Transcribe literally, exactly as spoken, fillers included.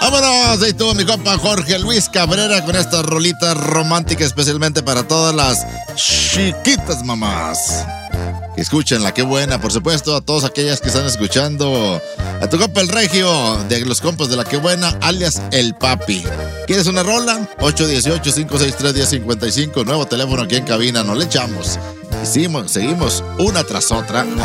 Vámonos, ahí estuvo mi compa Jorge Luis Cabrera con esta rolita romántica especialmente para todas las chiquitas mamás. Que escúchenla, qué buena, por supuesto, a todas aquellas que están escuchando. A tu compa el Regio, de los compas de la que buena, alias el Papi. ¿Quieres una rola? ocho uno ocho, cinco seis tres, uno cero cinco cinco, nuevo teléfono aquí en cabina, no le echamos. Y seguimos, seguimos una tras otra.